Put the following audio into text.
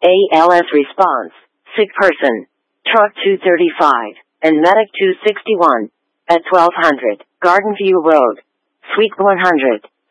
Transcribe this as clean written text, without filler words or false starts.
ALS response. Sick person. Truck 235 and Medic 261 at 1200 Garden View Road, Suite 100.